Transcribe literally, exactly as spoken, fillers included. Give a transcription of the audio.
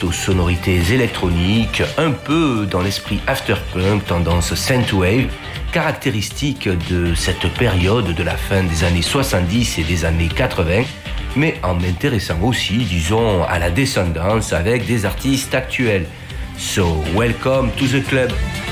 aux sonorités électroniques, un peu dans l'esprit afterpunk, tendance synthwave, caractéristique de cette période de la fin des années soixante-dix et des années quatre-vingts, mais en m'intéressant aussi, disons, à la descendance avec des artistes actuels. So, welcome to the club!